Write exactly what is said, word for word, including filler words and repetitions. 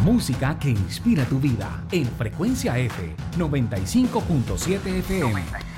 música que inspira tu vida en Frecuencia F noventa y cinco punto siete F M.